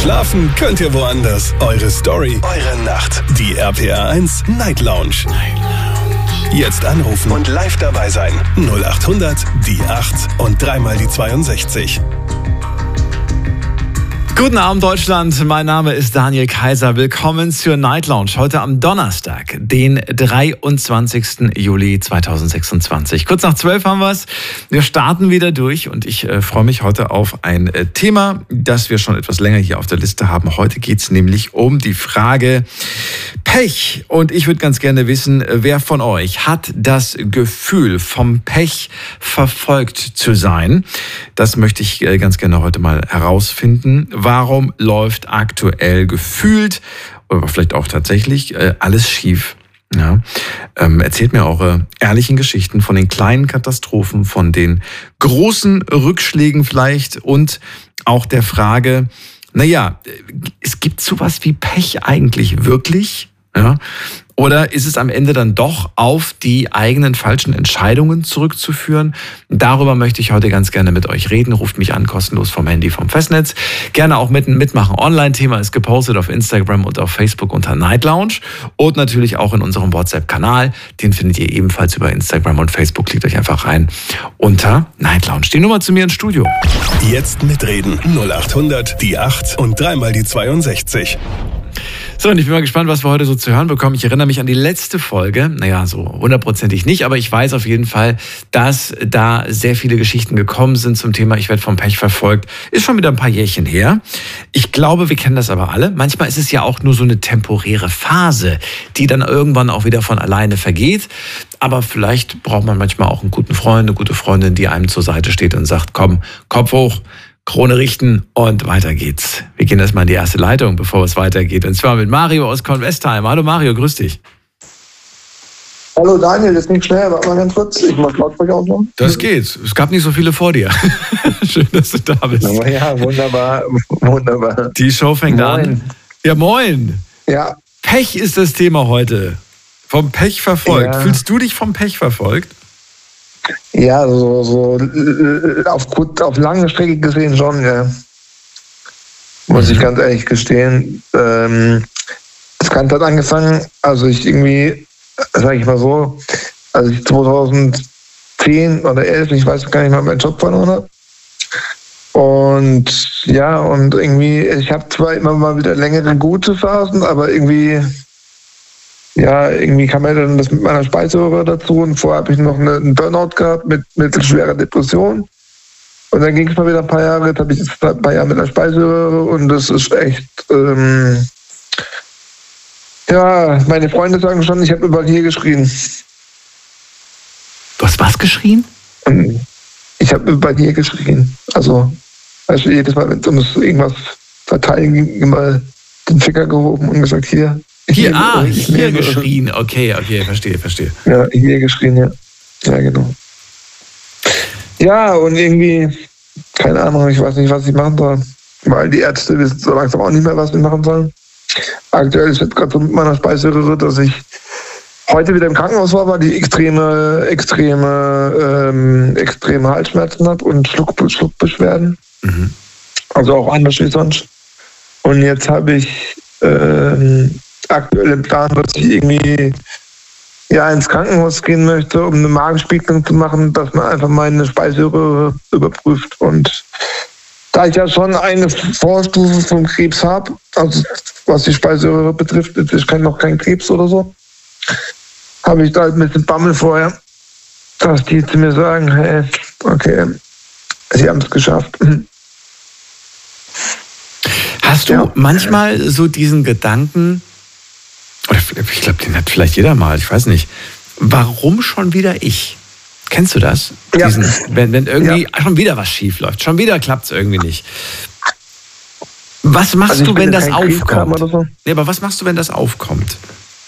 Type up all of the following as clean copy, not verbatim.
Schlafen könnt ihr woanders. Eure Story, eure Nacht. Die RPR 1 Night Lounge. Jetzt anrufen und live dabei sein. 0800 die 8 und dreimal die 62. Guten Abend, Deutschland. Mein Name ist Daniel Kaiser. Willkommen zur Night Lounge. Heute am Donnerstag, den 23. Juli 2026. Kurz nach 12 haben wir es. Wir starten wieder durch und ich freue mich heute auf ein Thema, das wir schon etwas länger hier auf der Liste haben. Heute geht es nämlich um die Frage Pech. Und ich würde ganz gerne wissen, wer von euch hat das Gefühl, vom Pech verfolgt zu sein? Das möchte ich ganz gerne heute mal herausfinden. Warum läuft aktuell gefühlt, oder vielleicht auch tatsächlich, alles schief? Ja. Erzählt mir eure ehrlichen Geschichten von den kleinen Katastrophen, von den großen Rückschlägen vielleicht und auch der Frage, es gibt sowas wie Pech eigentlich wirklich? Ja? Oder ist es am Ende dann doch auf die eigenen falschen Entscheidungen zurückzuführen? Darüber möchte ich heute ganz gerne mit euch reden. Ruft mich an, kostenlos vom Handy, vom Festnetz. Gerne auch mitmachen. Online-Thema ist gepostet auf Instagram und auf Facebook unter Night Lounge. Und natürlich auch in unserem WhatsApp-Kanal. Den findet ihr ebenfalls über Instagram und Facebook. Klickt euch einfach rein unter Night Lounge. Die Nummer zu mir ins Studio. Jetzt mitreden. 0800 die 8 und dreimal die 62. So, und ich bin mal gespannt, was wir heute so zu hören bekommen. Ich erinnere mich an die letzte Folge. So 100%ig nicht, aber ich weiß auf jeden Fall, dass da sehr viele Geschichten gekommen sind zum Thema Ich werde vom Pech verfolgt. Ist schon wieder ein paar Jährchen her. Ich glaube, wir kennen das aber alle. Manchmal ist es ja auch nur so eine temporäre Phase, die dann irgendwann auch wieder von alleine vergeht. Aber vielleicht braucht man manchmal auch einen guten Freund, eine gute Freundin, die einem zur Seite steht und sagt, komm, Kopf hoch, Krone richten und weiter geht's. Wir gehen erstmal in die erste Leitung, bevor es weitergeht. Und zwar mit Mario aus Kornwestheim. Hallo Mario, grüß dich. Hallo Daniel, das ging schnell, warte mal ganz kurz. Ich mach Lautsprecher ausmachen. Das geht. Es gab nicht so viele vor dir. Schön, dass du da bist. Ja, wunderbar. Die Show fängt an. Ja, moin. Ja. Pech ist das Thema heute. Vom Pech verfolgt. Ja. Fühlst du dich vom Pech verfolgt? Ja, so auf lange Strecke gesehen schon, ja. Muss ich ganz ehrlich gestehen. Das Ganze hat angefangen, also ich irgendwie, sag ich mal so, als ich 2010 oder 11, ich weiß gar nicht mal, meinen Job verloren habe. Und ja, und irgendwie, ich habe zwar immer mal wieder längere gute Phasen, aber irgendwie kam ja dann das mit meiner Speiseröhre dazu und vorher habe ich noch einen Burnout gehabt mit mittelschwerer Depression. Und dann ging es mal wieder ein paar Jahre, jetzt habe ich ein paar Jahre mit einer Speiseröhre und das ist echt, meine Freunde sagen schon, ich habe überall hier geschrien. Du hast was geschrien? Ich habe überall hier geschrien. Also, jedes Mal, wenn es um irgendwas verteilen ging, immer den Finger gehoben und gesagt, hier geschrien. Okay, verstehe. Ja, hier geschrien, ja. Ja, genau. Ja, und irgendwie, keine Ahnung, ich weiß nicht, was ich machen soll. Weil die Ärzte wissen so langsam auch nicht mehr, was wir machen sollen. Aktuell ist es gerade so mit meiner Speiseröhre, dass ich heute wieder im Krankenhaus war, weil ich extreme Halsschmerzen habe und Schluckbeschwerden. Mhm. Also auch anders wie sonst. Und jetzt habe ich aktuell im Plan, dass ich irgendwie ins Krankenhaus gehen möchte, um eine Magenspiegelung zu machen, dass man einfach meine Speiseröhre überprüft. Und da ich ja schon eine Vorstufe vom Krebs habe, also was die Speiseröhre betrifft, ich kenne noch keinen Krebs oder so, habe ich da ein bisschen Bammel vorher, dass die zu mir sagen, hey, okay, sie haben es geschafft. Hast du manchmal so diesen Gedanken, oder ich glaube, den hat vielleicht jeder mal, ich weiß nicht, warum schon wieder ich? Kennst du das? Ja. Wenn irgendwie schon wieder was schief läuft, schon wieder klappt es irgendwie nicht. Was machst du, wenn das aufkommt? So? Ja, aber was machst du, wenn das aufkommt?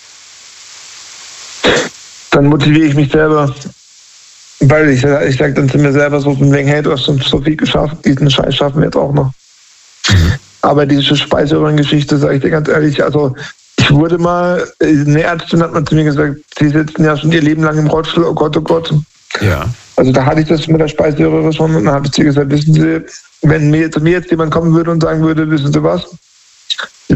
Dann motiviere ich mich selber. Weil ich sage dann zu mir selber so von wegen, hey, du hast schon so viel geschafft, diesen Scheiß schaffen wir jetzt auch noch. Mhm. Aber diese Speiseröhrengeschichte, sage ich dir ganz ehrlich, also ich wurde mal, eine Ärztin hat mal zu mir gesagt, sie sitzen ja schon ihr Leben lang im Rollstuhl, oh Gott, oh Gott. Ja. Also da hatte ich das mit der Speiseröhre schon und dann habe ich zu ihr gesagt, wissen Sie, wenn zu mir jetzt jemand kommen würde und sagen würde, wissen Sie was,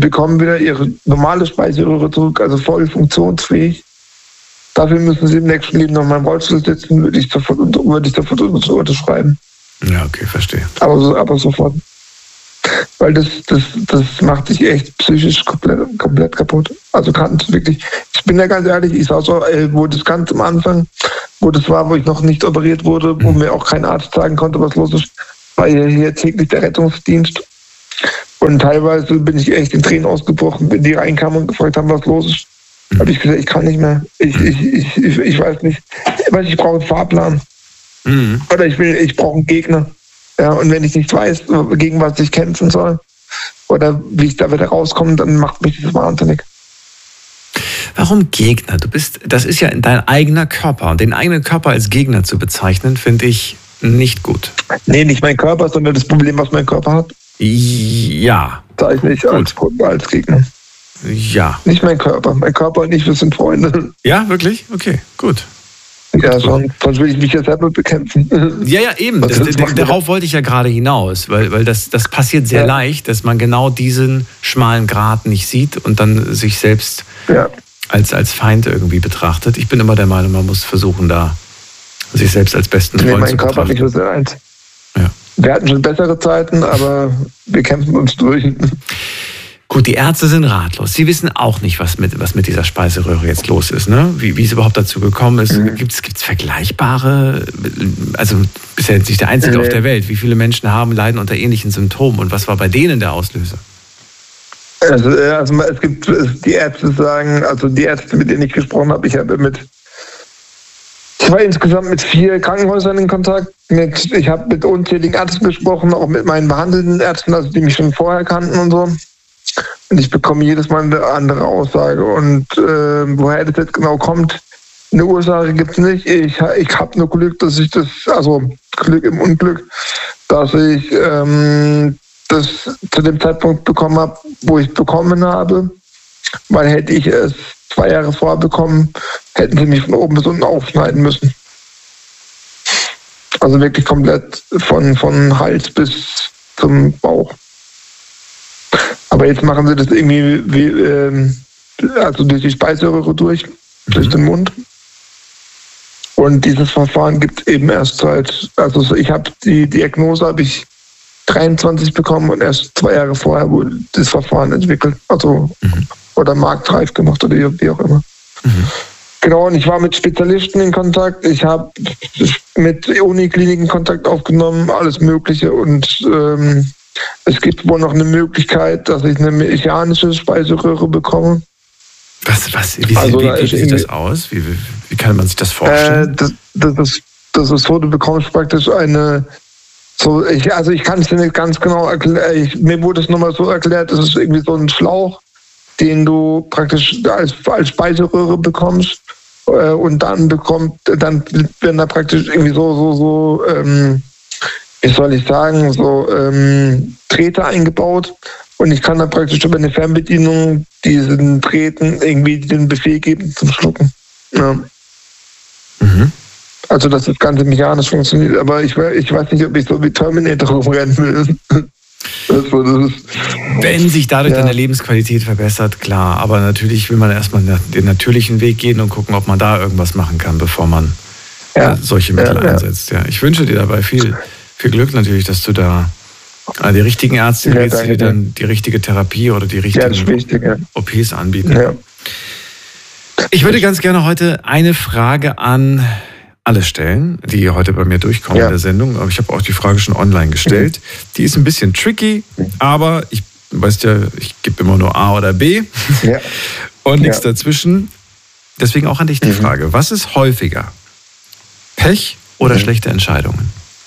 bekommen wieder ihre normale Speiseröhre zurück, also voll funktionsfähig. Dafür müssen sie im nächsten Leben nochmal im Rollstuhl sitzen, würde ich sofort unterschreiben. Ja, okay, verstehe. Aber sofort. Weil das macht dich echt psychisch komplett kaputt. Also kannst wirklich, ich bin ja ganz ehrlich, ich sah so, wo das ganz am Anfang, wo das war, wo ich noch nicht operiert wurde, wo mir auch kein Arzt sagen konnte, was los ist, war hier täglich der Rettungsdienst. Und teilweise bin ich echt in Tränen ausgebrochen, wenn die reinkamen und gefragt haben, was los ist. Habe ich gesagt, ich kann nicht mehr. Ich weiß nicht. Ich brauche einen Fahrplan. Oder ich brauche einen Gegner. Ja, und wenn ich nicht weiß, gegen was ich kämpfen soll oder wie ich da wieder rauskomme, dann macht mich das wahnsinnig. Warum Gegner? Das ist ja dein eigener Körper. Und den eigenen Körper als Gegner zu bezeichnen, finde ich nicht gut. Nee, nicht mein Körper, sondern das Problem, was mein Körper hat. Ja. Da ich nicht als Gegner. Ja. Nicht mein Körper. Mein Körper und ich, wir sind Freunde. Ja, wirklich? Okay, gut. Ja, sonst will ich mich ja selber bekämpfen. Ja, eben. Darauf wollte ich ja gerade hinaus, weil das passiert sehr leicht, dass man genau diesen schmalen Grat nicht sieht und dann sich selbst als Feind irgendwie betrachtet. Ich bin immer der Meinung, man muss versuchen, da sich selbst als besten Freund zu betrachten. Mein Körper nicht so eins. Ja. Wir hatten schon bessere Zeiten, aber wir kämpfen uns durch. Gut, die Ärzte sind ratlos. Sie wissen auch nicht, was mit dieser Speiseröhre jetzt los ist, ne? Wie es überhaupt dazu gekommen ist. Gibt's vergleichbare, also bist ja jetzt nicht der Einzige auf der Welt. Wie viele Menschen leiden unter ähnlichen Symptomen und was war bei denen der Auslöser? Also es gibt die Ärzte sagen, also die Ärzte, mit denen ich gesprochen habe, ich war insgesamt mit 4 Krankenhäusern in Kontakt. Ich habe mit unzähligen Ärzten gesprochen, auch mit meinen behandelnden Ärzten, also die mich schon vorher kannten und so. Und ich bekomme jedes Mal eine andere Aussage. Und woher das jetzt genau kommt, eine Ursache gibt es nicht. Ich habe nur Glück, dass ich Glück im Unglück, dass ich das zu dem Zeitpunkt bekommen habe, wo ich es bekommen habe. Weil hätte ich es 2 Jahre vorher bekommen, hätten sie mich von oben bis unten aufschneiden müssen. Also wirklich komplett von Hals bis zum Bauch. Aber jetzt machen sie das irgendwie durch die Speiseröhre durch den Mund. Und dieses Verfahren gibt es eben erst ich habe die Diagnose habe ich 23 bekommen und erst 2 Jahre vorher wurde das Verfahren entwickelt. Oder marktreif gemacht oder wie auch immer. Genau, und ich war mit Spezialisten in Kontakt. Ich habe mit Unikliniken Kontakt aufgenommen, alles Mögliche. Und es gibt wohl noch eine Möglichkeit, dass ich eine mechanische Speiseröhre bekomme. Wie sieht das aus? Wie kann man sich das vorstellen? Das ist so, du bekommst praktisch eine... ich kann es dir nicht ganz genau erklären. Mir wurde es nochmal so erklärt, es ist irgendwie so ein Schlauch, den du praktisch als Speiseröhre bekommst. Und dann werden da praktisch irgendwie wie soll ich sagen, Drähte eingebaut und ich kann dann praktisch über eine Fernbedienung diesen Drähten irgendwie den Befehl geben zum Schlucken. Ja. Also dass das Ganze mechanisch funktioniert, aber ich weiß nicht, ob ich so wie Terminator rumrennen will. Wenn sich dadurch deine Lebensqualität verbessert, klar, aber natürlich will man erstmal den natürlichen Weg gehen und gucken, ob man da irgendwas machen kann, bevor man solche Mittel einsetzt. Ja. Ich wünsche dir dabei viel Glück natürlich, dass du da die richtigen Ärzte kriegst, die dann die richtige Therapie oder die richtigen OPs anbieten. Ja. Ich würde ganz gerne heute eine Frage an alle stellen, die heute bei mir durchkommen in der Sendung. Aber ich habe auch die Frage schon online gestellt. Die ist ein bisschen tricky, aber ich gebe immer nur A oder B und nichts dazwischen. Deswegen auch an dich die Frage. Was ist häufiger? Pech oder schlechte Entscheidungen?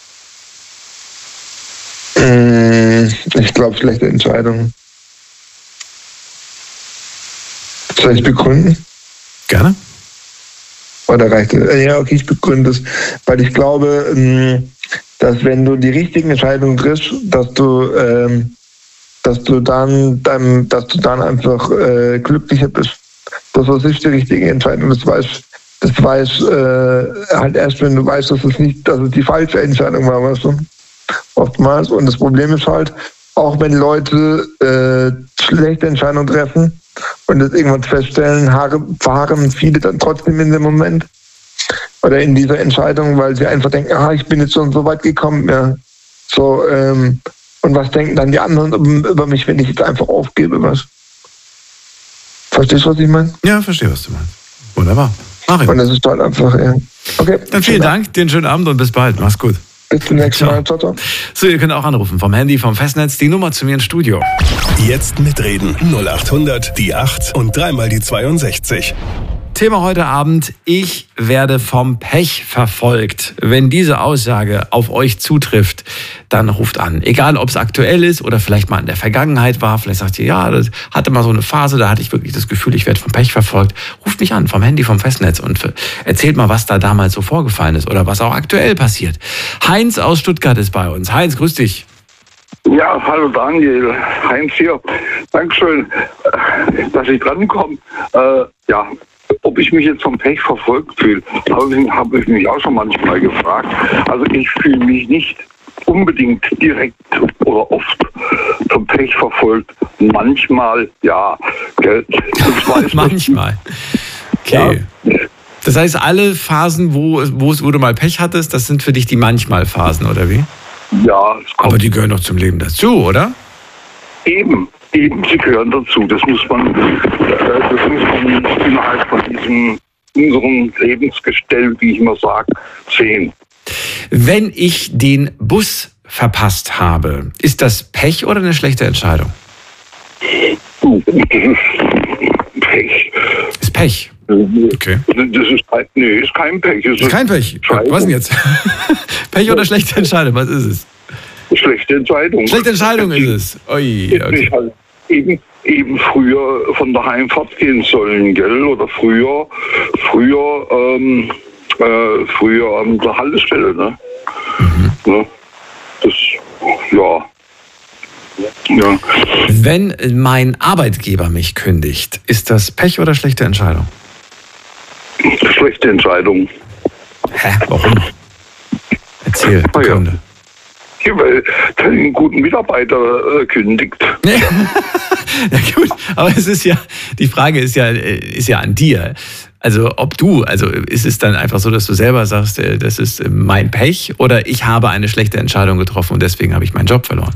Ich glaube, schlechte Entscheidungen. Soll ich begründen? Gerne. Oder reicht es? Ja, okay, ich begründe es. Weil ich glaube, dass wenn du die richtigen Entscheidungen triffst, dass du dann einfach glücklicher bist. Das ist die richtige Entscheidung. Das weiß halt erst, wenn du weißt, dass es die falsche Entscheidung war, weißt du? Oftmals. Und das Problem ist halt, auch wenn Leute schlechte Entscheidung treffen und das irgendwann feststellen, verharren viele dann trotzdem in dem Moment oder in dieser Entscheidung, weil sie einfach denken, ich bin jetzt schon so weit gekommen, ja. So, und was denken dann die anderen über mich, wenn ich jetzt einfach aufgebe, was? Verstehst du, was ich meine? Ja, verstehe, was du meinst. Wunderbar. Mario. Und das ist halt einfach, ja. Okay. Dann vielen Dank, dir einen schönen Abend und bis bald. Mach's gut. Bis zum nächsten Mal. Ciao, ciao. So, ihr könnt auch anrufen vom Handy, vom Festnetz, die Nummer zu mir ins Studio. Jetzt mitreden. 0800 die 8 und dreimal die 62. Thema heute Abend, ich werde vom Pech verfolgt. Wenn diese Aussage auf euch zutrifft, dann ruft an. Egal, ob es aktuell ist oder vielleicht mal in der Vergangenheit war. Vielleicht sagt ihr, ja, das hatte mal so eine Phase, da hatte ich wirklich das Gefühl, ich werde vom Pech verfolgt. Ruft mich an, vom Handy, vom Festnetz und erzählt mal, was da damals so vorgefallen ist oder was auch aktuell passiert. Heinz aus Stuttgart ist bei uns. Heinz, grüß dich. Ja, hallo Daniel, Heinz hier. Dankeschön, dass ich drankomme. Ja, ob ich mich jetzt vom Pech verfolgt fühle, habe ich mich auch schon manchmal gefragt. Also ich fühle mich nicht unbedingt direkt oder oft vom Pech verfolgt. Manchmal, ja. Manchmal. Okay. Ja. Das heißt, alle Phasen, wo du mal Pech hattest, das sind für dich die Manchmal-Phasen, oder wie? Ja. Aber die gehören doch zum Leben dazu, oder? Eben, sie gehören dazu. Das muss man innerhalb von unserem Lebensgestell, wie ich immer sage, sehen. Wenn ich den Bus verpasst habe, ist das Pech oder eine schlechte Entscheidung? Pech. Ist Pech. Okay. Das ist kein Pech. Ist kein Pech. Was denn jetzt? Pech oder schlechte Entscheidung? Was ist es? Schlechte Entscheidung. Schlechte Entscheidung ist es. Ui, okay. Ich halt eben früher von daheim fortgehen sollen, gell? Oder früher an der Haltestelle, ne? Ne? Das, ja. Ja. Wenn mein Arbeitgeber mich kündigt, ist das Pech oder schlechte Entscheidung? Schlechte Entscheidung. Hä? Warum? Erzähl, Gründe. Ja, weil er einen guten Mitarbeiter kündigt. Ja gut, aber es ist ja, die Frage ist ja an dir. Also ist es dann einfach so, dass du selber sagst, das ist mein Pech oder ich habe eine schlechte Entscheidung getroffen und deswegen habe ich meinen Job verloren?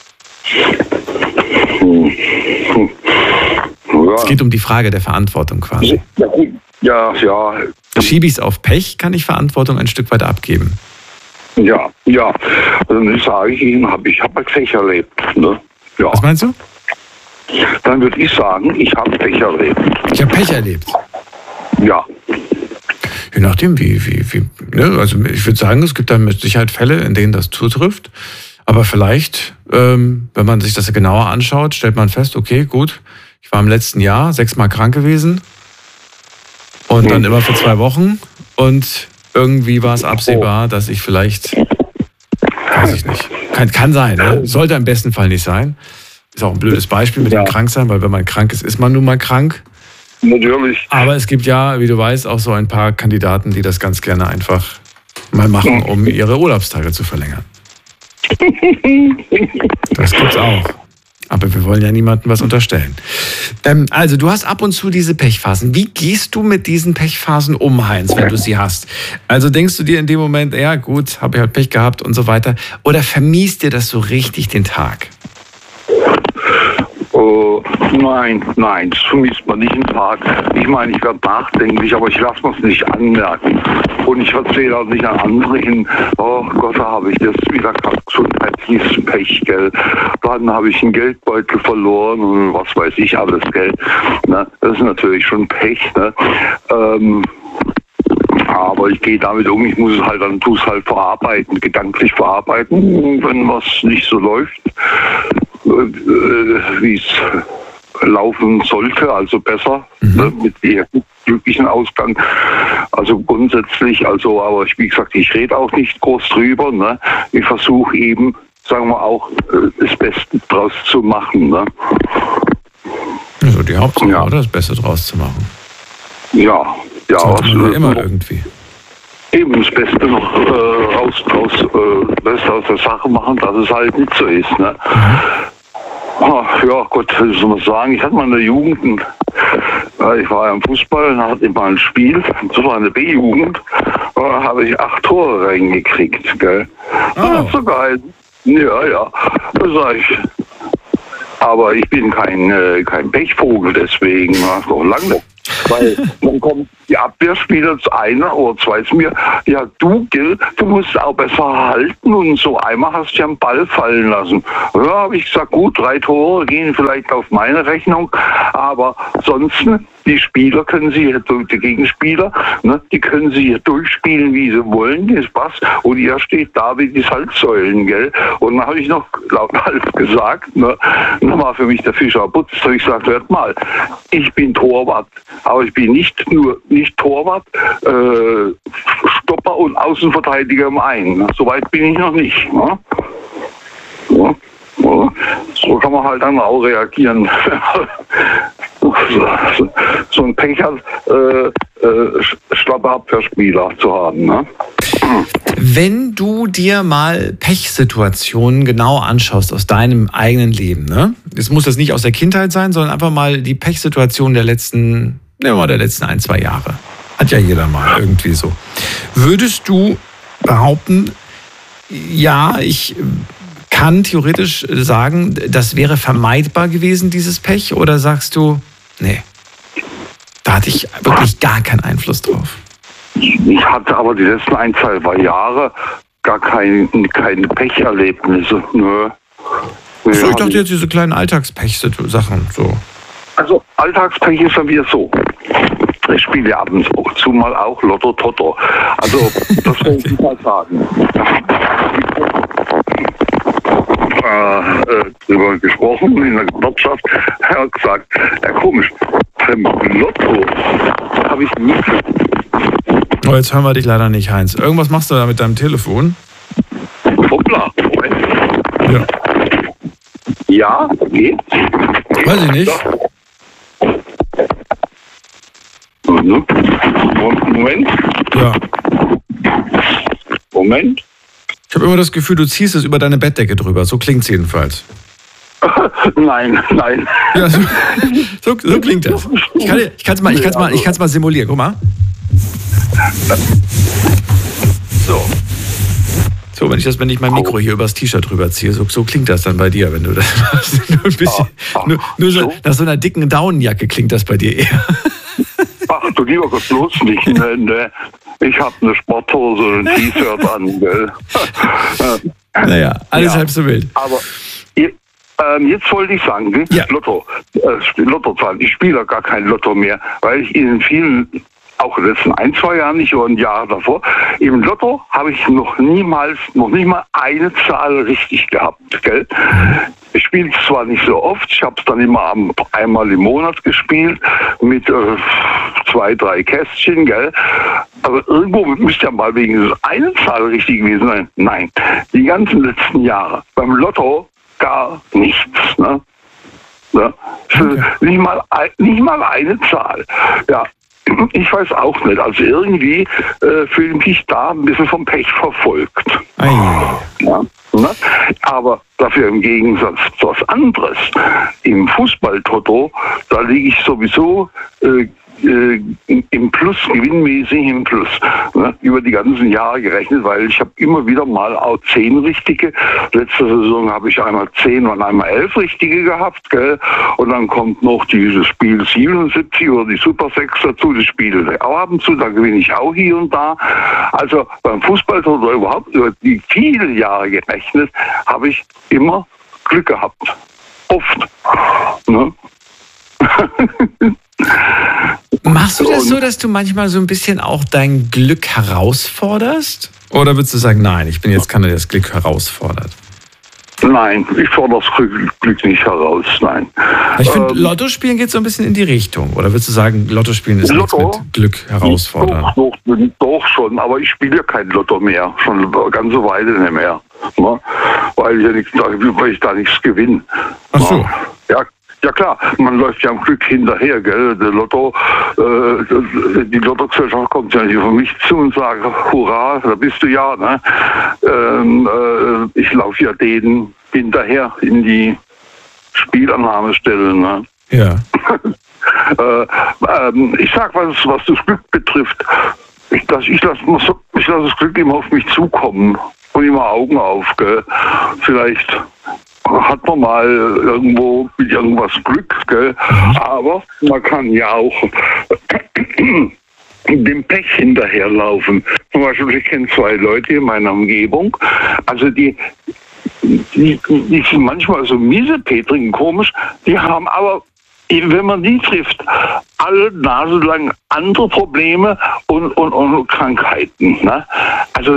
Ja. Es geht um die Frage der Verantwortung quasi. Ja. Schiebe ich es auf Pech, kann ich Verantwortung ein Stück weit abgeben. Ja. Dann sage ich Ihnen, ich habe Pech erlebt. Ne? Ja. Was meinst du? Dann würde ich sagen, ich habe Pech erlebt. Ich habe Pech erlebt? Ja. Je nachdem, wie ne? Also ich würde sagen, es gibt da mit Sicherheit Fälle, in denen das zutrifft. Aber vielleicht, wenn man sich das genauer anschaut, stellt man fest, okay, gut, ich war im letzten Jahr 6-mal krank gewesen und dann immer für 2 Wochen und irgendwie war es absehbar, dass ich vielleicht, weiß ich nicht, kann sein, ne? Sollte im besten Fall nicht sein. Ist auch ein blödes Beispiel mit dem Kranksein, weil wenn man krank ist, ist man nun mal krank. Natürlich. Aber es gibt ja, wie du weißt, auch so ein paar Kandidaten, die das ganz gerne einfach mal machen, um ihre Urlaubstage zu verlängern. Das gibt's auch. Aber wir wollen ja niemandem was unterstellen. Also, du hast ab und zu diese Pechphasen. Wie gehst du mit diesen Pechphasen um, Heinz, wenn du sie hast? Also denkst du dir in dem Moment, ja gut, habe ich halt Pech gehabt und so weiter? Oder vermiest dir das so richtig den Tag? Nein, das vermisst man nicht einen Tag. Ich meine, ich werde nachdenklich, aber ich lasse mir es nicht anmerken. Und ich erzähle auch nicht an andere hin, oh Gott, da habe ich das wieder gesundheitliches Pech, gell. Dann habe ich einen Geldbeutel verloren und was weiß ich, aber das Geld, ne, das ist natürlich schon Pech, ne. Aber ich gehe damit um, ich muss es halt dann, tue es halt verarbeiten, gedanklich verarbeiten, wenn was nicht so läuft, wie es laufen sollte, also besser, ne, mit dem glücklichen Ausgang. Also grundsätzlich, aber wie gesagt, ich rede auch nicht groß drüber. Ne. Ich versuche eben, sagen wir auch, das Beste draus zu machen. Ne. Also die Hauptsache, oder? Das Beste draus zu machen. Ja. Sollte man ja immer irgendwie. Eben das Beste noch aus der Sache machen, dass es halt nicht so ist. Ne. Ja, Gott, was soll man sagen? Ich hatte mal in der Jugend, ich war ja im Fußball, da hatte ich mal ein Spiel, das war eine B-Jugend, da habe ich 8 Tore reingekriegt, gell. Das ist so geil. Ja, das sag ich. Aber ich bin kein Pechvogel, deswegen war es noch lange. Weil dann kommt die Abwehrspieler zu einer oder zwei zu mir, ja du, Gil, du musst auch besser halten und so. Einmal hast du ja einen Ball fallen lassen. Ja, habe ich gesagt, gut, 3 Tore gehen vielleicht auf meine Rechnung, aber sonst, die Spieler können sie hier, die Gegenspieler, ne, die können sie hier durchspielen, wie sie wollen, das passt. Und ihr steht da wie die Salzsäulen, gell. Und dann habe ich noch laut gesagt, ne, dann war für mich der Fischer Putz. Ich gesagt, hört mal, ich bin Torwart, aber ich bin nicht Torwart, Stopper und Außenverteidiger im einen. Soweit bin ich noch nicht. Ne? Ja. So kann man halt dann auch reagieren. So ein Pech hat, Abwehrspieler zu haben. Ne? Wenn du dir mal Pechsituationen genau anschaust aus deinem eigenen Leben, ne? Es muss das nicht aus der Kindheit sein, sondern einfach mal die Pechsituation der letzten 1, 2 Jahre. Hat ja jeder mal irgendwie so. Würdest du behaupten, ja, ich kann theoretisch sagen, das wäre vermeidbar gewesen, dieses Pech? Oder sagst du, nee, da hatte ich wirklich gar keinen Einfluss drauf? Ich hatte aber die letzten 1, 2 Jahre gar keine Pecherlebnisse. Nö. So, ich dachte jetzt diese kleinen Alltagspech-Sachen. So. Also Alltagspech ist dann wieder so. Ich spiele ja ab und zu mal auch Lotto Toto. Also das will ich mal sagen. Drüber gesprochen in der Wirtschaft. Er hat gesagt, ja komisch, beim Lotto habe ich nie. Oh, jetzt hören wir dich leider nicht, Heinz. Irgendwas machst du da mit deinem Telefon? Hoppla, Moment. Ja. Ja, geht. Weiß ich nicht. Moment. Ja. Moment. Ich habe immer das Gefühl, du ziehst es über deine Bettdecke drüber. So klingt es jedenfalls. Nein. Ja, so klingt das. Ich kann es mal simulieren. Guck mal. So, wenn ich mein Mikro hier übers T-Shirt drüber ziehe, so klingt das dann bei dir, wenn du das machst. Nur ein bisschen, nur so, nach so einer dicken Daunenjacke klingt das bei dir eher. Ach du lieber Gott, bloß nicht. Ne. Ich habe eine Sporthose und ein T-Shirt an, gell. Naja, alles halb so wild. Aber jetzt wollte ich sagen, ja. Lottozahlen. Ich spiele gar kein Lotto mehr, weil ich in vielen, auch in den letzten 1, 2 Jahren nicht oder ein Jahr davor, im Lotto habe ich noch nicht mal eine Zahl richtig gehabt, gell? Ich spiele es zwar nicht so oft, ich habe es dann immer einmal im Monat gespielt mit 2, 3 Kästchen, gell? Aber irgendwo müsste ja mal wegen eine Zahl richtig gewesen sein. Nein, die ganzen letzten Jahre beim Lotto gar nichts, ne? Ja? Okay. Nicht mal eine Zahl. Ja. Ich weiß auch nicht. Also irgendwie fühle ich mich da ein bisschen vom Pech verfolgt. Ja, ne? Aber dafür im Gegensatz zu was anderes. Im Fußball-Toto, da liege ich sowieso im Plus, gewinnmäßig im Plus, ne, über die ganzen Jahre gerechnet, weil ich habe immer wieder mal auch 10 richtige. Letzte Saison habe ich einmal 10 und einmal 11 richtige gehabt, gell? Und dann kommt noch dieses Spiel 77 oder die Super 6 dazu, das Spiel auch ab und zu, da gewinne ich auch hier und da. Also beim Fußball oder überhaupt über die vielen Jahre gerechnet, habe ich immer Glück gehabt. Oft. Ne? Machst du das so, dass du manchmal so ein bisschen auch dein Glück herausforderst? Oder würdest du sagen, nein, ich bin jetzt keiner, der das Glück herausfordert? Nein, ich fordere das Glück nicht heraus, nein. Ich finde, Lottospielen geht so ein bisschen in die Richtung. Oder würdest du sagen, Lottospielen ist nichts mit Glück herausfordern? Doch schon, aber ich spiele ja kein Lotto mehr. Schon eine ganze Weile nicht mehr. Ne? Weil ich da nichts gewinne. Ach so. Ja klar, man läuft ja am Glück hinterher, gell? Die Lottogesellschaft kommt ja nicht auf mich zu und sagt, hurra, da bist du ja, ne? Ich laufe ja denen hinterher in die Spielannahmestelle, ne? Ja. Ich sag, was das Glück betrifft, ich lasse das Glück immer auf mich zukommen und immer Augen auf, gell? Vielleicht hat man mal irgendwo mit irgendwas Glück, gell? Aber man kann ja auch dem Pech hinterherlaufen. Zum Beispiel, ich kenne 2 Leute in meiner Umgebung, also die sind manchmal so miesepetrig und komisch, die haben aber, wenn man die trifft, alle Nase lang andere Probleme und Krankheiten. Ne? Also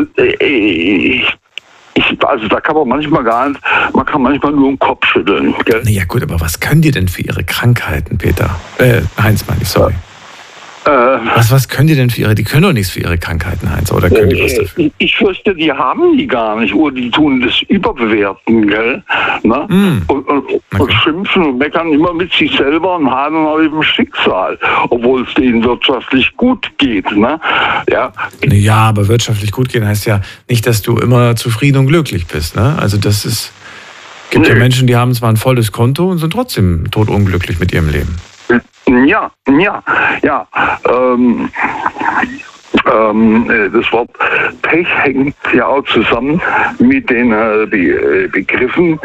also da kann man manchmal man kann manchmal nur den Kopf schütteln. Gell? Naja gut, aber was können die denn für ihre Krankheiten, Peter? Heinz meine ich, sorry. Was können die denn für ihre, die können doch nichts für ihre Krankheiten, Heinz, oder können die was dafür? Ich fürchte, die haben die gar nicht, oder die tun das überbewerten, gell? Ne? Und schimpfen und meckern immer mit sich selber und hadern auch im Schicksal, obwohl es denen wirtschaftlich gut geht, ne? Ja, aber wirtschaftlich gut gehen heißt ja nicht, dass du immer zufrieden und glücklich bist, ne? Also gibt ja Menschen, die haben zwar ein volles Konto und sind trotzdem todunglücklich mit ihrem Leben. Ja. Das Wort Pech hängt ja auch zusammen mit den Begriffen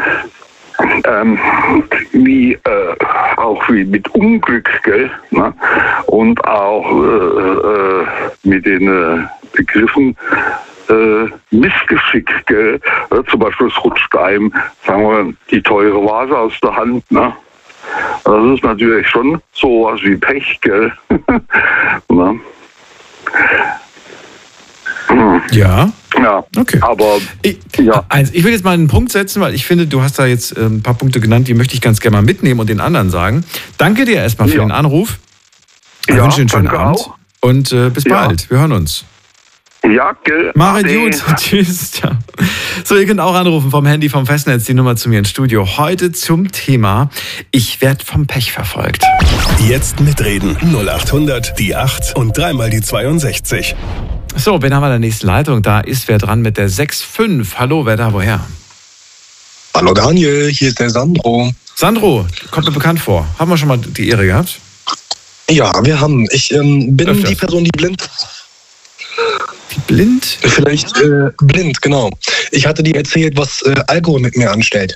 wie mit Unglück, gell? Ne? Und auch mit den Begriffen Missgeschick, gell? Zum Beispiel es rutscht einem, sagen wir, die teure Vase aus der Hand, ne? Das ist natürlich schon sowas wie Pech, gell? Ne? Ja. Ja, okay. Aber ich will jetzt mal einen Punkt setzen, weil ich finde, du hast da jetzt ein paar Punkte genannt, die möchte ich ganz gerne mal mitnehmen und den anderen sagen. Danke dir erstmal für den Anruf. Ich wünsche dir einen schönen Abend auch. Und bis bald. Wir hören uns. Ja, gell. Mach es gut. Tschüss. Ciao. So, ihr könnt auch anrufen vom Handy, vom Festnetz, die Nummer zu mir ins Studio. Heute zum Thema, ich werde vom Pech verfolgt. Jetzt mitreden. 0800 die 8 und dreimal die 62. So, wen haben wir in der nächsten Leitung? Da ist wer dran mit der 6.5. Hallo, wer da, woher? Hallo Daniel, hier ist der Sandro. Sandro, kommt mir bekannt vor. Haben wir schon mal die Ehre gehabt? Ja, wir haben. Ich bin die Person, die blind. Die blind? Vielleicht blind, genau. Ich hatte dir erzählt, was Alkohol mit mir anstellt.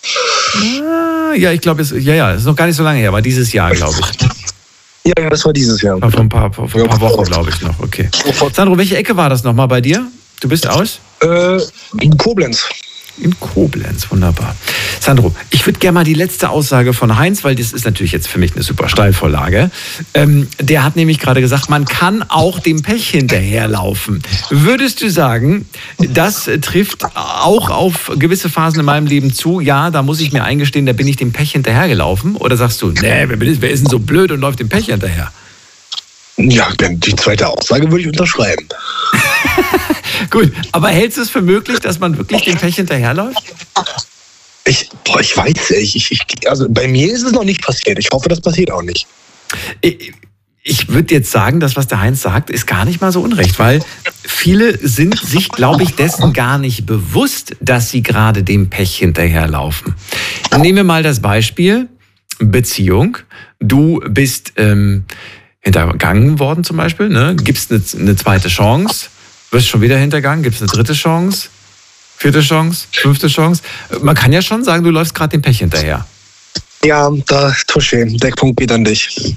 Ja, ich glaube, ist noch gar nicht so lange her, war dieses Jahr, glaube ich. Ja, das war dieses Jahr. Vor ein paar Wochen, glaube ich, noch, okay. Sandro, welche Ecke war das nochmal bei dir? Du bist aus? Koblenz. In Koblenz, wunderbar. Sandro, ich würde gerne mal die letzte Aussage von Heinz, weil das ist natürlich jetzt für mich eine super Steilvorlage. Der hat nämlich gerade gesagt, man kann auch dem Pech hinterherlaufen. Würdest du sagen, das trifft auch auf gewisse Phasen in meinem Leben zu? Ja, da muss ich mir eingestehen, da bin ich dem Pech hinterhergelaufen. Oder sagst du, nee, wer ist denn so blöd und läuft dem Pech hinterher? Ja, die zweite Aussage würde ich unterschreiben. Gut, aber hältst du es für möglich, dass man wirklich dem Pech hinterherläuft? Ich weiß nicht. Also bei mir ist es noch nicht passiert. Ich hoffe, das passiert auch nicht. Ich würde jetzt sagen, das, was der Heinz sagt, ist gar nicht mal so unrecht, weil viele sind sich, glaube ich, dessen gar nicht bewusst, dass sie gerade dem Pech hinterherlaufen. Nehmen wir mal das Beispiel Beziehung. Du bist hintergangen worden zum Beispiel, ne? Gibst eine zweite Chance, wirst schon wieder hintergangen, gibst eine dritte Chance, vierte Chance, fünfte Chance. Man kann ja schon sagen, du läufst gerade dem Pech hinterher. Ja, da Tusche, der Punkt geht an dich.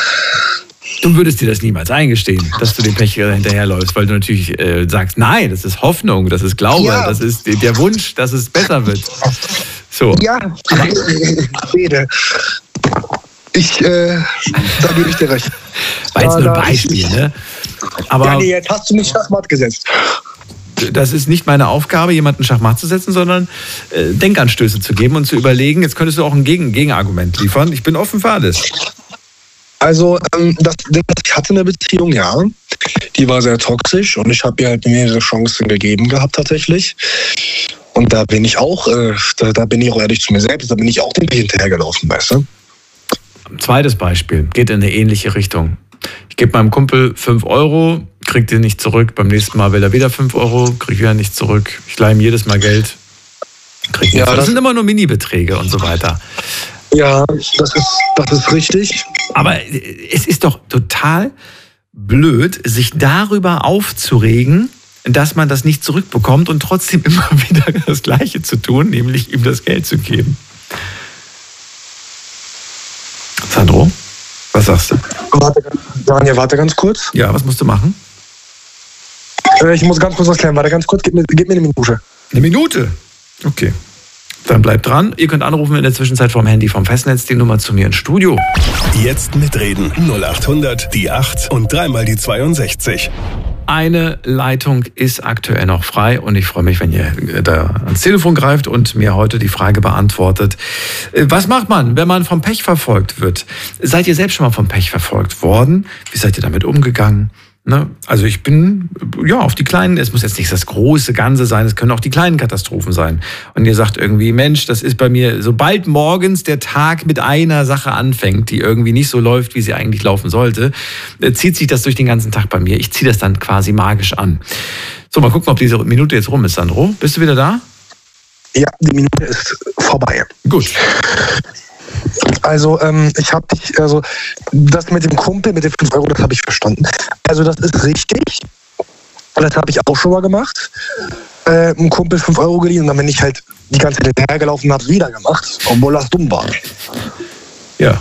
Du würdest dir das niemals eingestehen, dass du dem Pech hinterherläufst, weil du natürlich sagst, nein, das ist Hoffnung, das ist Glaube, das ist der Wunsch, dass es besser wird. So. Ja, Rede. Da gebe ich dir recht. War jetzt nur ein Beispiel, ne? Aber ja, nee, jetzt hast du mich Schachmatt gesetzt. Das ist nicht meine Aufgabe, jemanden Schachmatt zu setzen, sondern Denkanstöße zu geben und zu überlegen, jetzt könntest du auch ein Gegenargument liefern. Ich bin offen für alles. Also, ich hatte eine Beziehung, ja. Die war sehr toxisch und ich habe ihr halt mehrere Chancen gegeben gehabt tatsächlich. Und da bin ich auch, da bin ich auch ehrlich zu mir selbst, da bin ich auch dem hinterhergelaufen, weißt du? Zweites Beispiel, geht in eine ähnliche Richtung. Ich gebe meinem Kumpel 5 Euro, krieg den nicht zurück. Beim nächsten Mal will er wieder 5 Euro, krieg wieder nicht zurück. Ich leihe ihm jedes Mal Geld. kriegt. Ja, das sind immer nur Mini-Beträge und so weiter. Ja, das ist richtig. Aber es ist doch total blöd, sich darüber aufzuregen, dass man das nicht zurückbekommt und trotzdem immer wieder das Gleiche zu tun, nämlich ihm das Geld zu geben. Sandro, was sagst du? Warte ganz kurz. Ja, was musst du machen? Ich muss ganz kurz was klären. Warte ganz kurz, gib mir eine Minute. Eine Minute? Okay. Dann bleibt dran. Ihr könnt anrufen in der Zwischenzeit vom Handy vom Festnetz die Nummer zu mir ins Studio. Jetzt mitreden. 0800 die 8 und dreimal die 62. Eine Leitung ist aktuell noch frei und ich freue mich, wenn ihr da ans Telefon greift und mir heute die Frage beantwortet. Was macht man, wenn man vom Pech verfolgt wird? Seid ihr selbst schon mal vom Pech verfolgt worden? Wie seid ihr damit umgegangen? Ne? Also ich bin auf die kleinen, es muss jetzt nicht das große Ganze sein, es können auch die kleinen Katastrophen sein. Und ihr sagt irgendwie, Mensch, das ist bei mir, sobald morgens der Tag mit einer Sache anfängt, die irgendwie nicht so läuft, wie sie eigentlich laufen sollte, zieht sich das durch den ganzen Tag bei mir. Ich ziehe das dann quasi magisch an. So, mal gucken, ob diese Minute jetzt rum ist, Sandro. Bist du wieder da? Ja, die Minute ist vorbei. Gut. Also, das mit dem Kumpel, mit den 5 Euro, das habe ich verstanden. Also, das ist richtig. Das habe ich auch schon mal gemacht. Einem Kumpel 5 Euro geliehen und dann bin ich halt die ganze Zeit hinterhergelaufen und habe es wieder gemacht, obwohl das dumm war. Ja.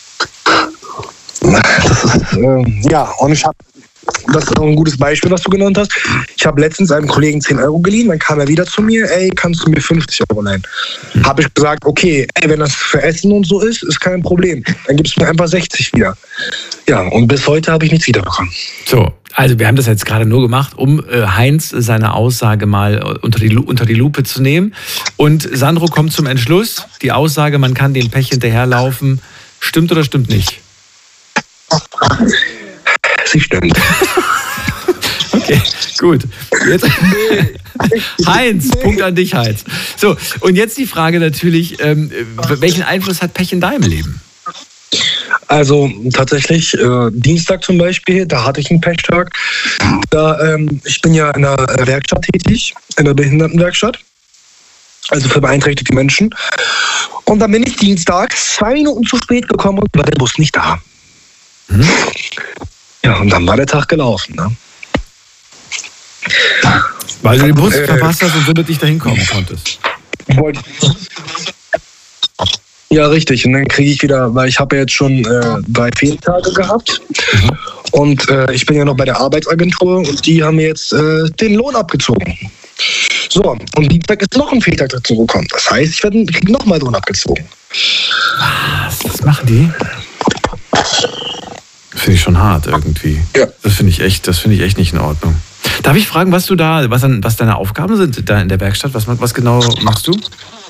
Das ist, und ich habe, das ist auch ein gutes Beispiel, was du genannt hast. Ich habe letztens einem Kollegen 10 Euro geliehen, dann kam er wieder zu mir, kannst du mir 50 Euro leihen? Habe ich gesagt, okay, wenn das für Essen und so ist kein Problem. Dann gibst du mir einfach 60 wieder. Ja, und bis heute habe ich nichts wiederbekommen. So, also wir haben das jetzt gerade nur gemacht, um Heinz seine Aussage mal unter die Lupe zu nehmen. Und Sandro kommt zum Entschluss, die Aussage, man kann dem Pech hinterherlaufen, stimmt oder stimmt nicht? Sie stimmt. Okay, gut. Jetzt, Heinz, Punkt an dich, Heinz. So, und jetzt die Frage natürlich, welchen Einfluss hat Pech in deinem Leben? Also tatsächlich, Dienstag zum Beispiel, da hatte ich einen Pechtag. Ich bin ja in einer Werkstatt tätig, in einer Behindertenwerkstatt, also für beeinträchtigte Menschen. Und dann bin ich dienstags 2 Minuten zu spät gekommen und war der Bus nicht da. Ja, und dann war der Tag gelaufen. Ne? Weil du den Bus verpasst hast und somit nicht dahin kommen konntest. Ja, richtig. Und dann kriege ich wieder, weil ich habe ja jetzt schon 3 Fehltage gehabt. Und ich bin ja noch bei der Arbeitsagentur und die haben mir jetzt den Lohn abgezogen. So, und Dienstag ist noch ein Fehltag dazu gekommen. Das heißt, ich kriege nochmal Lohn abgezogen. Was machen die? Finde ich schon hart irgendwie. Ja. Das finde ich echt nicht in Ordnung. Darf ich fragen, was deine Aufgaben sind da in der Werkstatt? Was genau machst du?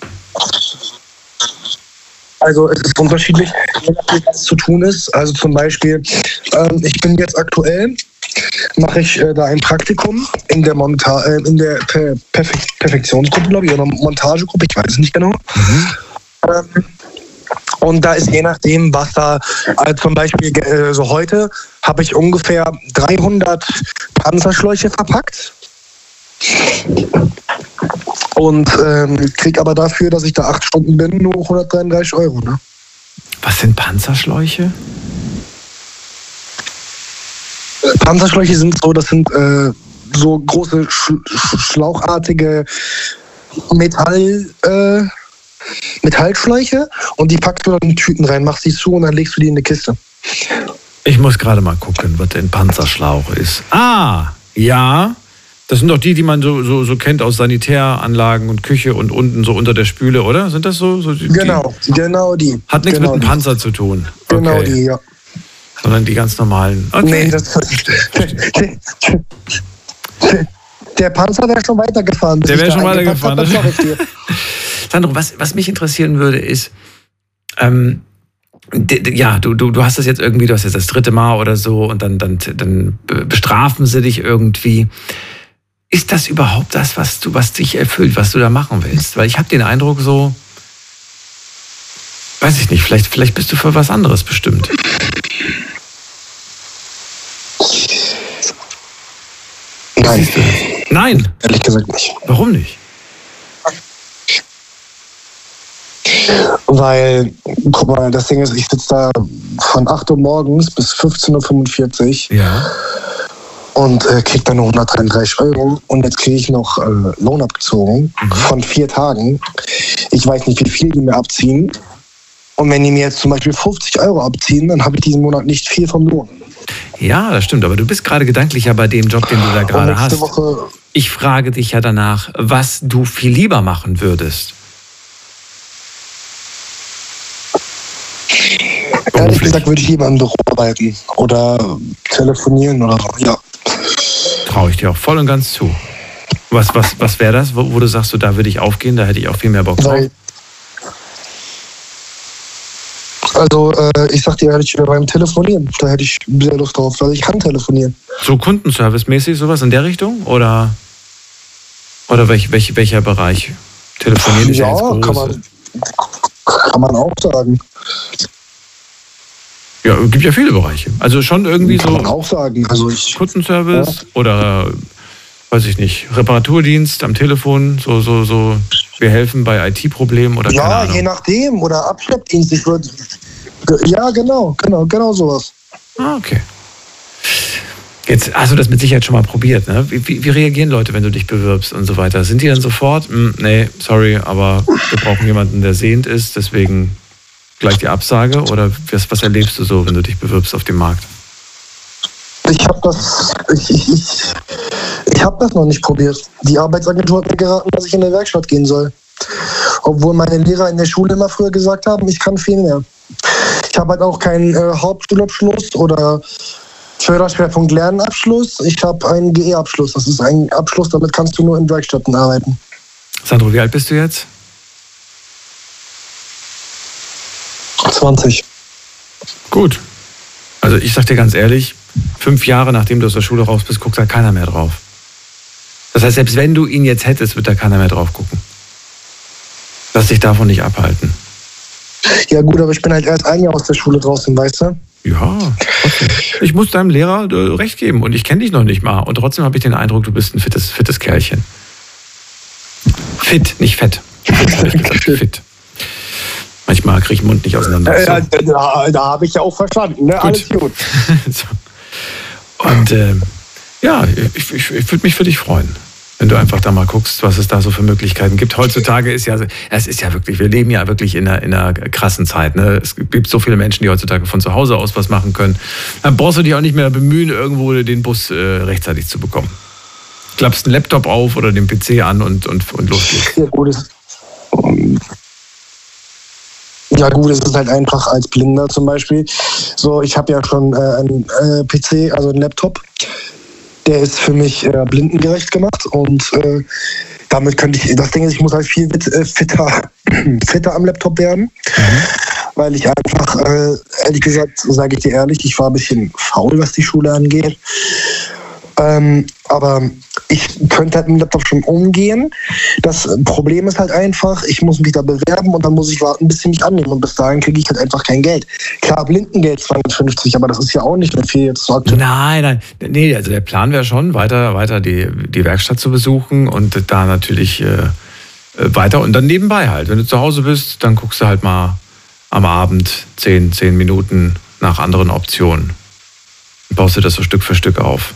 Also es ist unterschiedlich, was zu tun ist. Also zum Beispiel, ich bin jetzt aktuell, mache ich da ein Praktikum in der Perfektionsgruppe, glaube ich, oder Montagegruppe, ich weiß es nicht genau. Und da ist je nachdem, was da, zum Beispiel so heute habe ich ungefähr 300 Panzerschläuche verpackt. Und kriege aber dafür, dass ich da 8 Stunden bin, nur 133 Euro. Ne? Was sind Panzerschläuche? Panzerschläuche sind so große schlauchartige Metallschläuche und die packst du dann in Tüten rein, machst die zu und dann legst du die in eine Kiste. Ich muss gerade mal gucken, was ein Panzerschlauch ist. Ah, ja. Das sind doch die man so kennt aus Sanitäranlagen und Küche und unten so unter der Spüle, oder? Sind das so die? Genau die. Hat nichts mit einem Panzer zu tun. Okay. Genau die, ja. Sondern die ganz normalen. Okay. Nee, der Panzer wäre schon weitergefahren. Der wäre schon weitergefahren. Sandro, was mich interessieren würde, ist, du hast das jetzt irgendwie, du hast jetzt das 3. Mal oder so und dann bestrafen sie dich irgendwie. Ist das überhaupt das, was dich erfüllt, was du da machen willst? Weil ich habe den Eindruck so, weiß ich nicht, vielleicht bist du für was anderes bestimmt. Nein. Nein? Ehrlich gesagt nicht. Warum nicht? Weil, guck mal, das Ding ist, ich sitze da von 8 Uhr morgens bis 15:45 Uhr. Ja. Und kriege dann nur 133 € und jetzt kriege ich noch Lohn abgezogen von 4 Tagen. Ich weiß nicht, wie viel die mir abziehen. Und wenn die mir jetzt zum Beispiel 50 € abziehen, dann habe ich diesen Monat nicht viel vom Lohn. Ja, das stimmt, aber du bist gerade gedanklich ja bei dem Job, den du da gerade hast. Ich frage dich ja danach, was du viel lieber machen würdest. Ehrlich gesagt würde ich lieber im Büro arbeiten oder telefonieren oder so, ja. Traue ich dir auch voll und ganz zu. Was wäre das, wo du sagst, da würde ich aufgehen, da hätte ich auch viel mehr Bock drauf? Also ich sag dir ehrlich, beim Telefonieren, da hätte ich sehr Lust drauf, weil ich kann telefonieren. So Kundenservice-mäßig, sowas in der Richtung? Oder welcher Bereich? Telefonieren ist ja jetzt groß. Kann man auch sagen. Ja, es gibt ja viele Bereiche. Also schon irgendwie so. Kann man auch sagen. Also Kundenservice oder, weiß ich nicht, Reparaturdienst am Telefon, so. Wir helfen bei IT-Problemen oder keine Ahnung. Ja, je nachdem. Oder Abschleppdienst. Ja, genau sowas. Ah, okay. Jetzt hast du das mit Sicherheit schon mal probiert, ne? Wie reagieren Leute, wenn du dich bewirbst und so weiter? Sind die dann sofort, nee, sorry, aber wir brauchen jemanden, der sehend ist, deswegen gleich die Absage? Oder was erlebst du so, wenn du dich bewirbst auf dem Markt? Ich habe das noch nicht probiert. Die Arbeitsagentur hat mir geraten, dass ich in der Werkstatt gehen soll. Obwohl meine Lehrer in der Schule immer früher gesagt haben, ich kann viel mehr. Ich habe halt auch keinen Hauptschulabschluss oder Förderschwerpunkt Lernabschluss. Ich habe einen GE-Abschluss. Das ist ein Abschluss, damit kannst du nur in Werkstätten arbeiten. Sandro, wie alt bist du jetzt? 20. Gut. Also ich sag dir ganz ehrlich, 5 Jahre nachdem du aus der Schule raus bist, guckt da keiner mehr drauf. Das heißt, selbst wenn du ihn jetzt hättest, wird da keiner mehr drauf gucken. Lass dich davon nicht abhalten. Ja gut, aber ich bin halt erst 1 Jahr aus der Schule draußen, weißt du? Ja, okay. Ich muss deinem Lehrer recht geben und ich kenne dich noch nicht mal. Und trotzdem habe ich den Eindruck, du bist ein fittes Kerlchen. Fit, nicht fett. Fit, habe ich gesagt. Fit. Manchmal kriege ich den Mund nicht auseinander. So. Da habe ich ja auch verstanden, ne? Gut. Alles gut. So. Und ja, ich würde mich für dich freuen, wenn du einfach da mal guckst, was es da so für Möglichkeiten gibt. Heutzutage ist ja, es ist ja wirklich, wir leben ja wirklich in einer krassen Zeit. Ne? Es gibt so viele Menschen, die heutzutage von zu Hause aus was machen können. Dann brauchst du dich auch nicht mehr bemühen, irgendwo den Bus rechtzeitig zu bekommen. Klappst einen Laptop auf oder den PC an und los geht's. Ja gut, es ist halt einfach als Blinder zum Beispiel. So, ich habe ja schon einen PC, also einen Laptop. Der ist für mich blindengerecht gemacht und damit könnte ich, das Ding ist, ich muss halt viel fitter am Laptop werden, weil ich einfach, ehrlich gesagt, sage ich dir ehrlich, ich war ein bisschen faul, was die Schule angeht. Aber ich könnte halt mit dem Laptop schon umgehen. Das Problem ist halt einfach, ich muss mich da bewerben und dann muss ich warten, bis sie mich annehmen. Und bis dahin kriege ich halt einfach kein Geld. Klar, Blindengeld 250, aber das ist ja auch nicht mehr viel jetzt. Nein. Nee, also der Plan wäre schon, weiter die Werkstatt zu besuchen und da natürlich weiter und dann nebenbei halt. Wenn du zu Hause bist, dann guckst du halt mal am Abend 10 Minuten nach anderen Optionen. Und baust du das so Stück für Stück auf.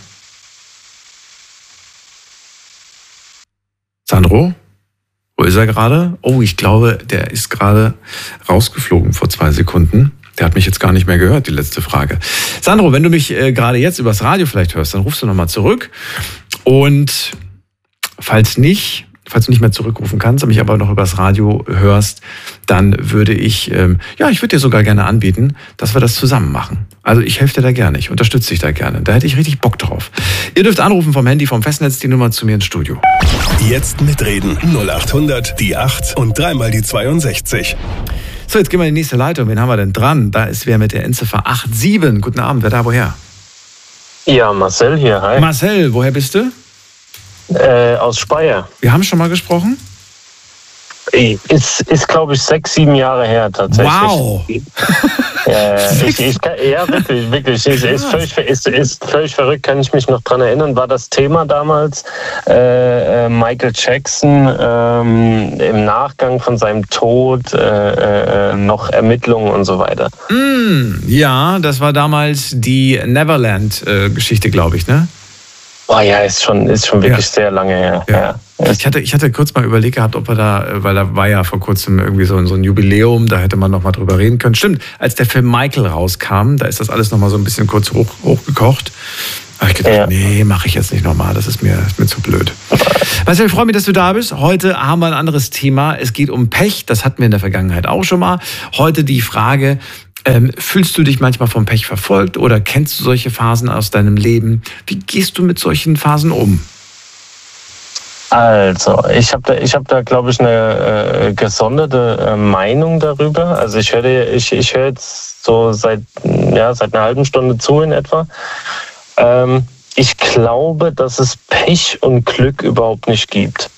Sandro? Wo ist er gerade? Oh, ich glaube, der ist gerade rausgeflogen vor 2 Sekunden. Der hat mich jetzt gar nicht mehr gehört, die letzte Frage. Sandro, wenn du mich gerade jetzt übers Radio vielleicht hörst, dann rufst du nochmal zurück. Und falls du nicht mehr zurückrufen kannst, mich aber noch übers Radio hörst, dann würde ich würde dir sogar gerne anbieten, dass wir das zusammen machen. Also ich helfe dir da gerne, ich unterstütze dich da gerne. Da hätte ich richtig Bock drauf. Ihr dürft anrufen vom Handy, vom Festnetz, die Nummer zu mir ins Studio. Jetzt mitreden. 0800 die 8 und 3 mal die 62. So, jetzt gehen wir in die nächste Leitung. Wen haben wir denn dran? Da ist wer mit der Endziffer 87. Guten Abend, wer da, woher? Ja, Marcel hier, hi. Marcel, woher bist du? Aus Speyer. Wir haben schon mal gesprochen? Ist glaube ich, 6, 7 Jahre her tatsächlich. Wow! Wirklich. Ist völlig verrückt, kann ich mich noch dran erinnern. War das Thema damals Michael Jackson im Nachgang von seinem Tod noch Ermittlungen und so weiter. Ja, das war damals die Neverland-Geschichte, glaube ich, ne? Oh ja, ist schon wirklich sehr lange her. Ja. Ich hatte kurz mal überlegt gehabt, ob er da, weil da war ja vor kurzem irgendwie so ein Jubiläum, da hätte man noch mal drüber reden können. Stimmt, als der Film Michael rauskam, da ist das alles noch mal so ein bisschen kurz hochgekocht. Da habe ich gedacht, nee, mache ich jetzt nicht nochmal, das ist mir zu blöd. Marcel, ich freue mich, dass du da bist. Heute haben wir ein anderes Thema. Es geht um Pech, das hatten wir in der Vergangenheit auch schon mal. Heute die Frage, fühlst du dich manchmal vom Pech verfolgt oder kennst du solche Phasen aus deinem Leben? Wie gehst du mit solchen Phasen um? Also, ich hab da glaube ich, eine gesonderte Meinung darüber. Also ich höre jetzt so seit einer halben Stunde zu in etwa. Ich glaube, dass es Pech und Glück überhaupt nicht gibt.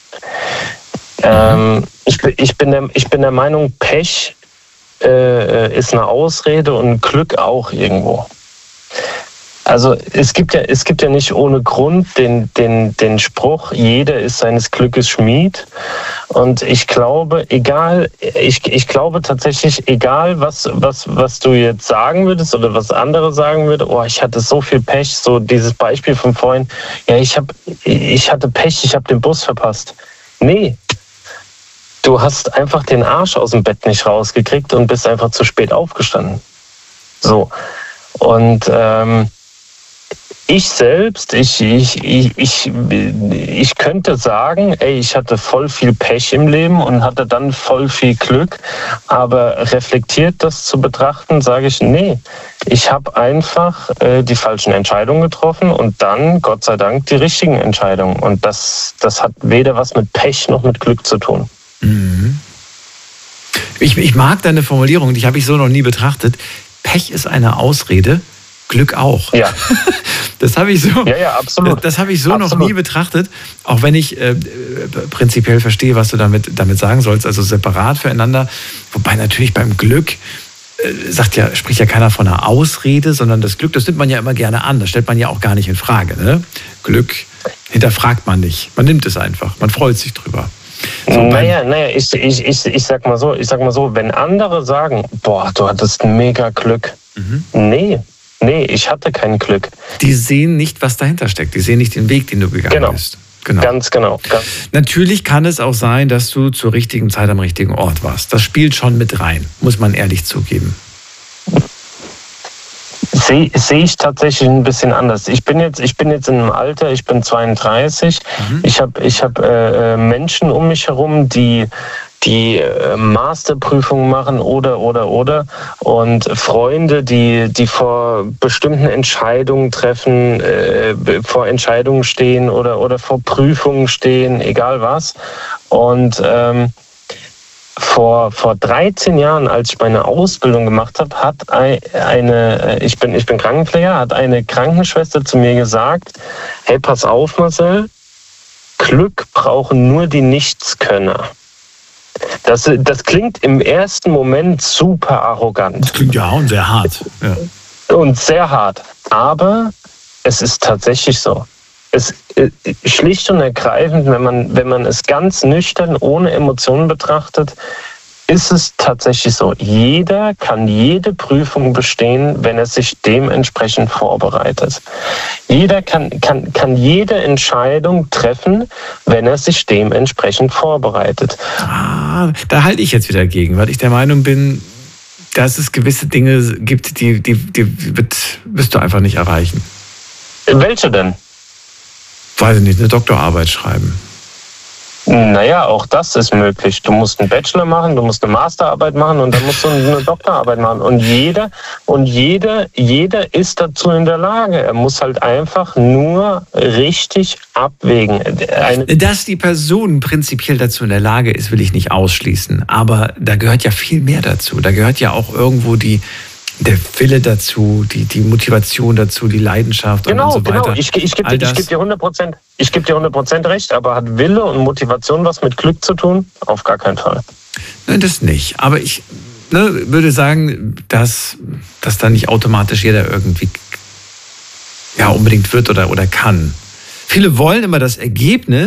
Ich bin der Meinung, Pech ist eine Ausrede und Glück auch irgendwo. Also es gibt ja nicht ohne Grund den Spruch, jeder ist seines Glückes Schmied. Und ich glaube, tatsächlich, egal was du jetzt sagen würdest oder was andere sagen würden, ich hatte so viel Pech, so dieses Beispiel von vorhin, ja, ich hatte Pech, ich habe den Bus verpasst. Nee. Du hast einfach den Arsch aus dem Bett nicht rausgekriegt und bist einfach zu spät aufgestanden. So. Und ich selbst, ich könnte sagen, ich hatte voll viel Pech im Leben und hatte dann voll viel Glück. Aber reflektiert das zu betrachten, sage ich, nee. Ich habe einfach die falschen Entscheidungen getroffen und dann, Gott sei Dank, die richtigen Entscheidungen. Und das hat weder was mit Pech noch mit Glück zu tun. Mhm. Ich mag deine Formulierung, die habe ich so noch nie betrachtet. Pech ist eine Ausrede, Glück auch. Ja. Das habe ich so, absolut. Das habe ich so noch nie betrachtet, auch wenn ich prinzipiell verstehe, was du damit sagen sollst, also separat füreinander. Wobei natürlich beim Glück spricht ja keiner von einer Ausrede, sondern das Glück, das nimmt man ja immer gerne an. Das stellt man ja auch gar nicht in Frage. Ne? Glück hinterfragt man nicht. Man nimmt es einfach. Man freut sich drüber. So, ich sag mal so, wenn andere sagen, du hattest mega Glück. Nee, ich hatte kein Glück. Die sehen nicht, was dahinter steckt. Die sehen nicht den Weg, den du gegangen bist. Genau. Ganz genau. Natürlich kann es auch sein, dass du zur richtigen Zeit am richtigen Ort warst. Das spielt schon mit rein, muss man ehrlich zugeben. Sehe ich tatsächlich ein bisschen anders. Ich bin jetzt in einem Alter, ich bin 32. Ich hab Menschen um mich herum, die Masterprüfungen machen oder und Freunde, die vor bestimmten Entscheidungen treffen, vor Entscheidungen stehen oder vor Prüfungen stehen, egal was. Und vor 13 Jahren, als ich meine Ausbildung gemacht habe, hat ich bin Krankenpfleger, hat eine Krankenschwester zu mir gesagt, hey, pass auf, Marcel, Glück brauchen nur die Nichtskönner. Das klingt im ersten Moment super arrogant. Das klingt ja und sehr hart. Ja. Und sehr hart. Aber es ist tatsächlich so. Es schlicht und ergreifend, wenn man es ganz nüchtern, ohne Emotionen betrachtet, ist es tatsächlich so. Jeder kann jede Prüfung bestehen, wenn er sich dementsprechend vorbereitet. Jeder kann jede Entscheidung treffen, wenn er sich dementsprechend vorbereitet. Da halte ich jetzt wieder gegen, weil ich der Meinung bin, dass es gewisse Dinge gibt, die wirst du einfach nicht erreichen. Welche denn? Weiß ich nicht, eine Doktorarbeit schreiben. Naja, auch das ist möglich. Du musst einen Bachelor machen, du musst eine Masterarbeit machen und dann musst du eine Doktorarbeit machen. Und jeder ist dazu in der Lage. Er muss halt einfach nur richtig abwägen. Dass die Person prinzipiell dazu in der Lage ist, will ich nicht ausschließen. Aber da gehört ja viel mehr dazu. Da gehört ja auch irgendwo die der Wille dazu, die Motivation dazu, die Leidenschaft und so weiter. Genau. Ich gebe dir 100% recht, aber hat Wille und Motivation was mit Glück zu tun? Auf gar keinen Fall. Nein, das nicht. Aber ich würde sagen, dass da nicht automatisch jeder irgendwie unbedingt wird oder kann. Viele wollen immer das Ergebnis,